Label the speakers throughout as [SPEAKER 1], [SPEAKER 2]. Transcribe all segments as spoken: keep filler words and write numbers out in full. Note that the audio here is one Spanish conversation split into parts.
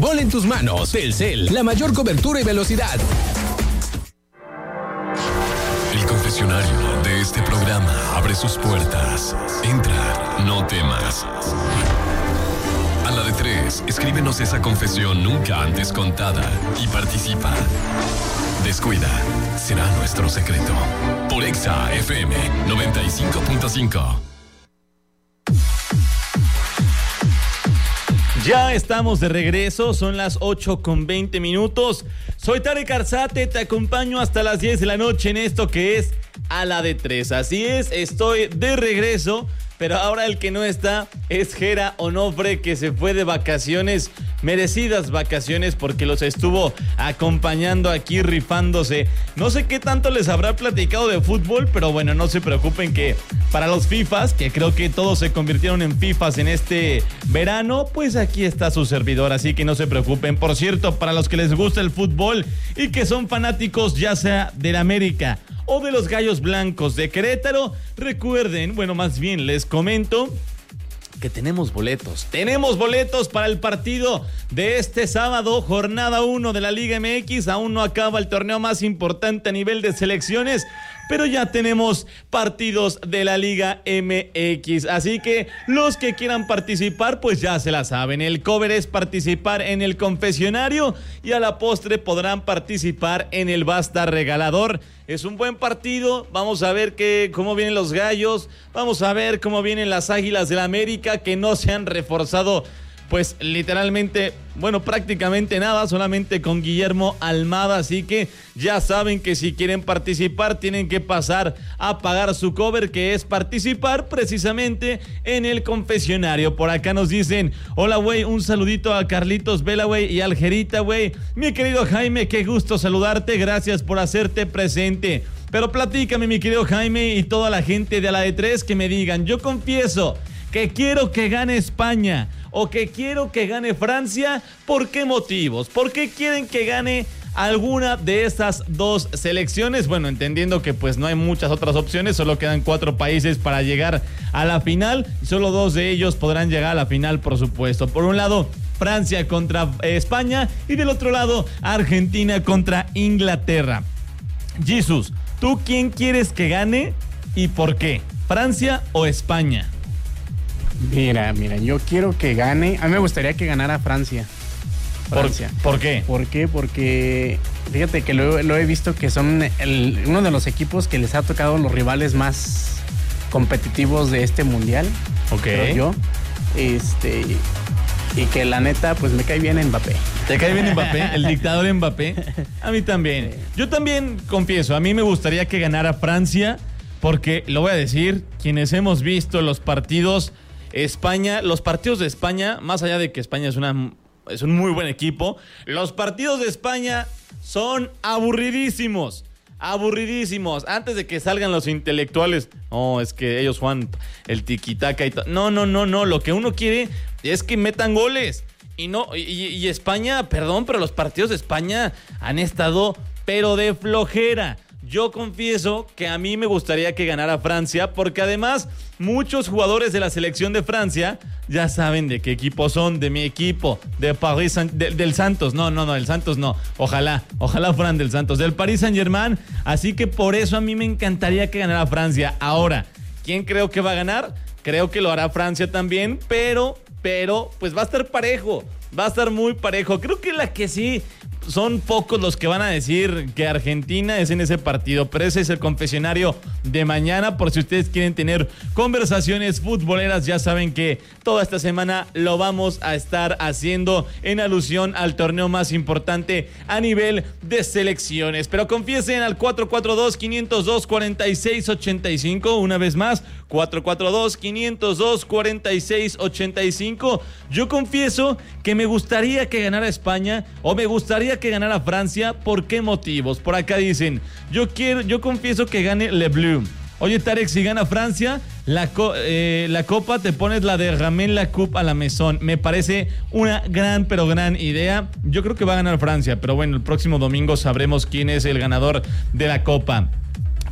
[SPEAKER 1] fútbol en tus manos. Telcel, la mayor cobertura y velocidad.
[SPEAKER 2] El confesionario de este programa abre sus puertas. Entra, no temas. A la de tres, escríbenos esa confesión nunca antes contada y participa. Descuida, será nuestro secreto. Por Exa F M noventa y cinco punto cinco.
[SPEAKER 3] Ya estamos de regreso, son las ocho con veinte minutos. Soy Tarek Arzate, te acompaño hasta las diez de la noche en esto que es A la de tres. Así es, estoy de regreso, pero ahora el que no está es Jera Onofre, que se fue de vacaciones, merecidas vacaciones, porque los estuvo acompañando aquí rifándose. No sé qué tanto les habrá platicado de fútbol, pero bueno, no se preocupen que para los FIFAs, que creo que todos se convirtieron en FIFAs en este verano, pues aquí está su servidor, así que no se preocupen. Por cierto, para los que les gusta el fútbol y que son fanáticos ya sea del América o de los Gallos Blancos de Querétaro, recuerden, bueno, más bien les comento que tenemos boletos. Tenemos boletos para el partido de este sábado, jornada uno de la Liga M X. Aún no acaba el torneo más importante a nivel de selecciones, pero ya tenemos partidos de la Liga M X. Así que los que quieran participar, pues ya se la saben. El cover es participar en el confesionario y a la postre podrán participar en el Basta Regalador. Es un buen partido, vamos a ver que, cómo vienen los Gallos, vamos a ver cómo vienen las Águilas del América, que no se han reforzado, pues literalmente, bueno, prácticamente nada, solamente con Guillermo Almada, así que ya saben que si quieren participar tienen que pasar a pagar su cover, que es participar precisamente en el confesionario. Por acá nos dicen, hola güey, un saludito a Carlitos Vela, güey, y a Algerita, güey. Mi querido Jaime, qué gusto saludarte, gracias por hacerte presente. Pero platícame, mi querido Jaime, y toda la gente de A la de tres, que me digan, yo confieso que quiero que gane España o que quiero que gane Francia. ¿Por qué motivos? ¿Por qué quieren que gane alguna de estas dos selecciones? Bueno, entendiendo que pues no hay muchas otras opciones, solo quedan cuatro países para llegar a la final y solo dos de ellos podrán llegar a la final, por supuesto. Por un lado, Francia contra España y del otro lado, Argentina contra Inglaterra. Jesus, ¿tú quién quieres que gane y por qué? ¿Francia o España?
[SPEAKER 4] Mira, mira, yo quiero que gane. A mí me gustaría que ganara Francia. Francia.
[SPEAKER 3] ¿Por, ¿por qué?
[SPEAKER 4] ¿Por qué? Porque fíjate que lo, lo he visto que son el, uno de los equipos que les ha tocado los rivales más competitivos de este mundial.
[SPEAKER 3] Ok.
[SPEAKER 4] Creo yo. Este. Y que la neta, pues me cae bien Mbappé.
[SPEAKER 3] ¿Te cae bien Mbappé? El dictador Mbappé. A mí también. Yo también confieso, a mí me gustaría que ganara Francia, porque, lo voy a decir, quienes hemos visto los partidos España, los partidos de España, más allá de que España es una es un muy buen equipo, los partidos de España son aburridísimos. Aburridísimos. Antes de que salgan los intelectuales, no, es que ellos juegan el tiquitaca y todo. No, no, no, no. Lo que uno quiere es que metan goles. Y no, y, y España, perdón, pero los partidos de España han estado, pero de flojera. Yo confieso que a mí me gustaría que ganara Francia, porque además muchos jugadores de la selección de Francia ya saben de qué equipo son, de mi equipo, de Paris Saint, de, del Santos. No, no, no, del Santos no. Ojalá, ojalá fueran del Santos, del Paris Saint-Germain. Así que por eso a mí me encantaría que ganara Francia. Ahora, ¿quién creo que va a ganar? Creo que lo hará Francia también, pero, pero, pues va a estar parejo. Va a estar muy parejo. Creo que la que sí son pocos los que van a decir que Argentina es en ese partido, pero ese es el confesionario de mañana. Por si ustedes quieren tener conversaciones futboleras, ya saben que toda esta semana lo vamos a estar haciendo en alusión al torneo más importante a nivel de selecciones. Pero confiesen al cuatro cuatro dos, quinientos dos, cuarenta y seis ochenta y cinco, una vez más, cuatro cuatro dos, quinientos dos, cuarenta y seis ochenta y cinco. Yo confieso que me gustaría que ganara España o me gustaría que ganara Francia. ¿Por qué motivos? Por acá dicen, yo quiero, yo confieso que gane Le Bleu. Oye, Tarek, si gana Francia, la, co- eh, la copa te pones la de Ramén la Coupe a la Maison. Me parece una gran, pero gran idea. Yo creo que va a ganar Francia, pero bueno, el próximo domingo sabremos quién es el ganador de la copa.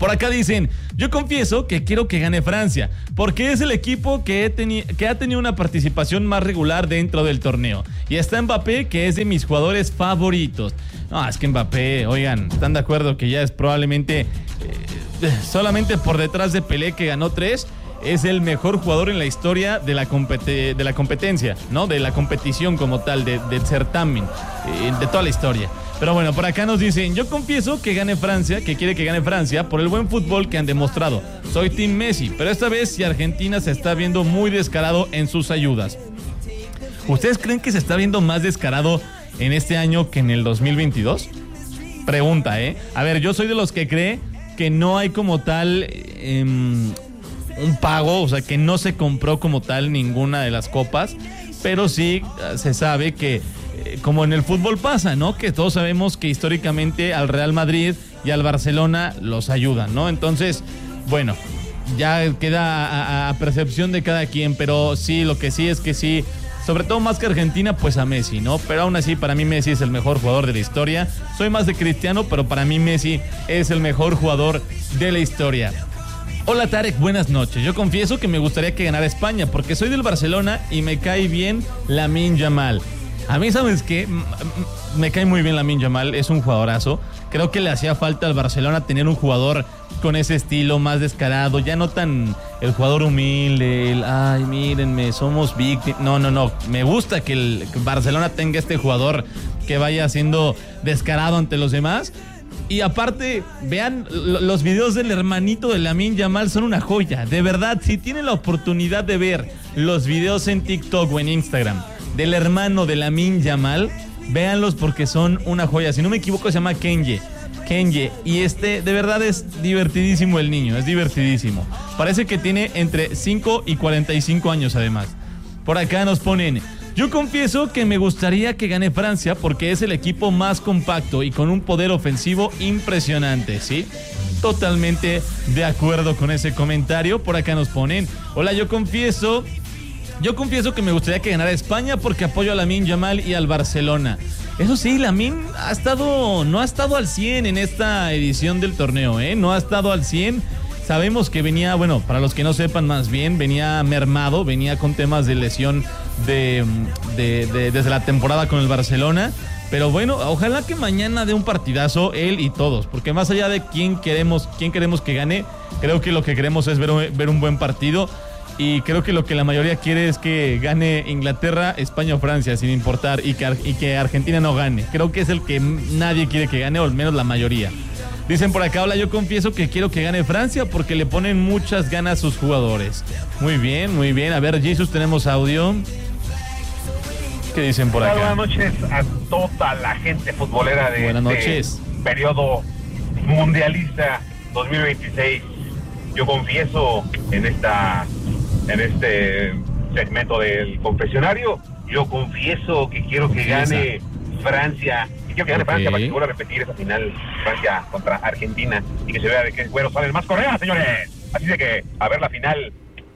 [SPEAKER 3] Por acá dicen, yo confieso que quiero que gane Francia, porque es el equipo que, he teni- que ha tenido una participación más regular dentro del torneo. Y está Mbappé, que es de mis jugadores favoritos. No, es que Mbappé, oigan, ¿están de acuerdo que ya es probablemente eh, solamente por detrás de Pelé, que ganó tres? Es el mejor jugador en la historia de la, compet- de la competencia, ¿no? De la competición como tal, de, del certamen, eh, de toda la historia. Pero bueno, por acá nos dicen, yo confieso que gane Francia, que quiere que gane Francia por el buen fútbol que han demostrado. Soy Team Messi, pero esta vez sí Argentina se está viendo muy descarado en sus ayudas. ¿Ustedes creen que se está viendo más descarado en este año que en el dos mil veintidós? Pregunta, ¿eh? A ver, yo soy de los que cree que no hay como tal... Eh, un pago, o sea, que no se compró como tal ninguna de las copas, pero sí se sabe que, eh, como en el fútbol pasa, ¿no? Que todos sabemos que históricamente al Real Madrid y al Barcelona los ayudan, ¿no? Entonces, bueno, ya queda a, a percepción de cada quien, pero sí, lo que sí es que sí, sobre todo más que Argentina, pues a Messi, ¿no? Pero aún así, para mí Messi es el mejor jugador de la historia. Soy más de Cristiano, pero para mí Messi es el mejor jugador de la historia. Hola Tarek, buenas noches. Yo confieso que me gustaría que ganara España porque soy del Barcelona y me cae bien Lamine Yamal. A mí, ¿sabes qué? Me cae muy bien Lamine Yamal, es un jugadorazo. Creo que le hacía falta al Barcelona tener un jugador con ese estilo más descarado, ya no tan el jugador humilde, el, ay, mírenme, somos víctimas. No, no, no, me gusta que el Barcelona tenga este jugador que vaya siendo descarado ante los demás. Y aparte, vean, los videos del hermanito de Lamine Yamal son una joya. De verdad, si tienen la oportunidad de ver los videos en TikTok o en Instagram del hermano de Lamine Yamal, véanlos porque son una joya. Si no me equivoco, se llama Kenye. Kenye. Y este, de verdad, es divertidísimo el niño, es divertidísimo. Parece que tiene entre cinco y cuarenta y cinco años además. Por acá nos ponen... Yo confieso que me gustaría que gane Francia porque es el equipo más compacto y con un poder ofensivo impresionante, ¿sí? Totalmente de acuerdo con ese comentario. Por acá nos ponen, hola, yo confieso, yo confieso que me gustaría que ganara España porque apoyo a Lamine Yamal y al Barcelona. Eso sí, Lamine ha estado, no ha estado al cien en esta edición del torneo, ¿eh? No ha estado al cien. Sabemos que venía, bueno, para los que no sepan más bien, venía mermado, venía con temas de lesión de, de, de, desde la temporada con el Barcelona. Pero bueno, ojalá que mañana dé un partidazo él y todos, porque más allá de quién queremos, quién queremos que gane, creo que lo que queremos es ver, ver un buen partido. Y creo que lo que la mayoría quiere es que gane Inglaterra, España o Francia, sin importar, y que, y que Argentina no gane. Creo que es el que nadie quiere que gane, o al menos la mayoría. Dicen por acá, hola, yo confieso que quiero que gane Francia porque le ponen muchas ganas a sus jugadores. Muy bien, muy bien. A ver, Jesus, tenemos audio. ¿Qué dicen por acá?
[SPEAKER 5] Buenas noches a toda la gente futbolera de
[SPEAKER 3] Buenas noches.
[SPEAKER 5] este periodo mundialista dos mil veintiséis. Yo confieso en esta en este segmento del confesionario, yo confieso que quiero que gane Francia. Y quiero que gane okay. Francia para que vuelva a repetir esa final Francia contra Argentina y que se vea de qué güero salen más Correa, señores. Así de que a ver la final.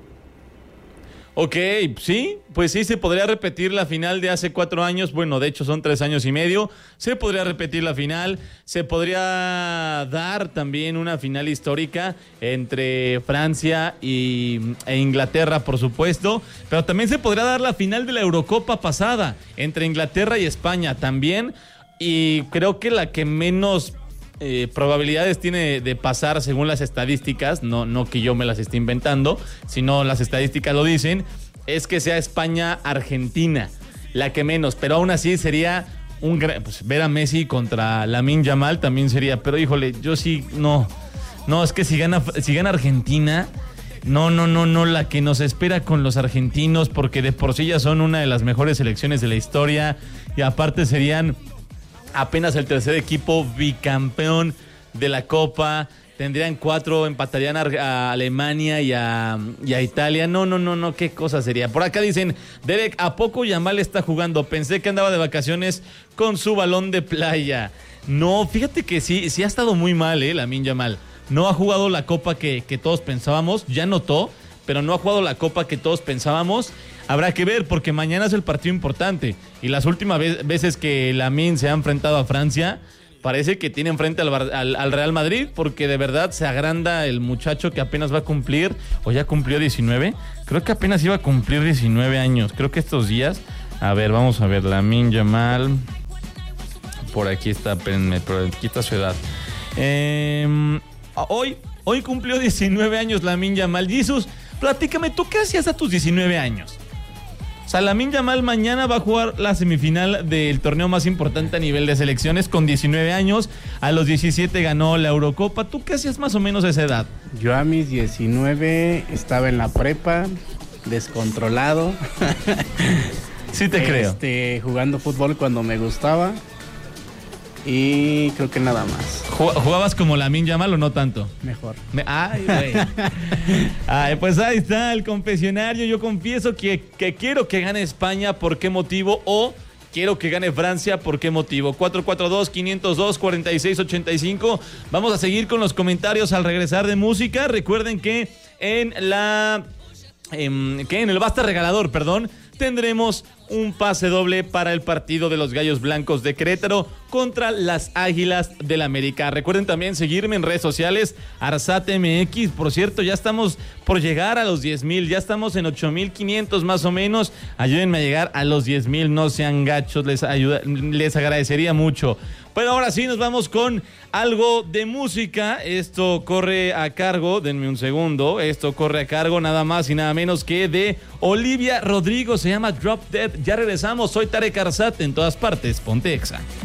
[SPEAKER 3] Ok, sí, pues sí, se podría repetir la final de hace cuatro años, bueno, de hecho son tres años y medio, se podría repetir la final, se podría dar también una final histórica entre Francia y, e Inglaterra, por supuesto, pero también se podría dar la final de la Eurocopa pasada, entre Inglaterra y España también, y creo que la que menos... Eh, probabilidades tiene de pasar según las estadísticas, no, no que yo me las esté inventando, sino las estadísticas lo dicen, es que sea España-Argentina, la que menos, pero aún así sería un gran, pues ver a Messi contra Lamine Yamal también sería, pero híjole, yo sí, no, no, es que si gana, si gana Argentina, no, no, no, no, la que nos espera con los argentinos, porque de por sí ya son una de las mejores selecciones de la historia, y aparte serían apenas el tercer equipo bicampeón de la Copa. Tendrían cuatro, empatarían a, a Alemania y a, y a Italia. No, no, no, no, qué cosa sería. Por acá dicen, Derek, ¿a poco Yamal está jugando? Pensé que andaba de vacaciones con su balón de playa. No, fíjate que sí, sí ha estado muy mal, eh, Lamine Yamal. No ha jugado la Copa que, que todos pensábamos, ya notó, pero no ha jugado la Copa que todos pensábamos. Habrá que ver, porque mañana es el partido importante. Y las últimas veces que Lamine se ha enfrentado a Francia, parece que tiene enfrente al, al, al Real Madrid, porque de verdad se agranda el muchacho que apenas va a cumplir, o ya cumplió diecinueve, creo que apenas iba a cumplir diecinueve años, creo que estos días, a ver, vamos a ver, Lamine Yamal, por aquí está, espérenme, por aquí está su edad, eh, hoy, hoy cumplió diecinueve años Lamine Yamal. Jesús, platícame, ¿tú qué hacías a tus diecinueve años? O sea, Lamine Yamal mañana va a jugar la semifinal del torneo más importante a nivel de selecciones con diecinueve años. A los diecisiete ganó la Eurocopa. ¿Tú qué hacías más o menos a esa edad?
[SPEAKER 4] Yo a mis diecinueve estaba en la prepa, descontrolado.
[SPEAKER 3] Sí te creo.
[SPEAKER 4] Este, jugando fútbol cuando me gustaba. Y creo que nada más.
[SPEAKER 3] ¿Jugabas como Lamine Yamal o no tanto?
[SPEAKER 4] Mejor.
[SPEAKER 3] Ay, güey. Ay, pues ahí está el confesionario. Yo confieso que, que quiero que gane España. ¿Por qué motivo? O quiero que gane Francia. ¿Por qué motivo? cuatro cuatro dos, cinco cero dos, cuatro seis ocho cinco. Vamos a seguir con los comentarios al regresar de música. Recuerden que en la... Eh, que en el Basta Regalador, perdón, tendremos un pase doble para el partido de los Gallos Blancos de Querétaro contra las Águilas del América. Recuerden también seguirme en redes sociales, Arsat M X. Por cierto, ya estamos por llegar a los diez mil, ya estamos en ocho mil quinientos más o menos. Ayúdenme a llegar a los diez mil, no sean gachos, les, ayuda, les agradecería mucho. Pero ahora sí nos vamos con algo de música. Esto corre a cargo, denme un segundo, esto corre a cargo nada más y nada menos que de Olivia Rodrigo, se llama Drop Dead. Ya regresamos, soy Tarek Arsat, en todas partes, ponte Exa.